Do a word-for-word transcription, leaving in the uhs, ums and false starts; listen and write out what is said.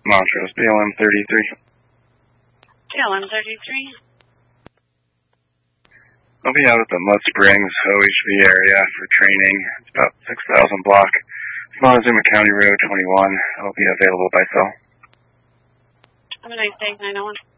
Montrose, B L M thirty-three. B L M thirty-three. I'll be out at the Mud Springs O H V area for training. It's about six thousand block. It's Montezuma County Road twenty-one. I'll be available by cell. Have a nice day, nine oh one.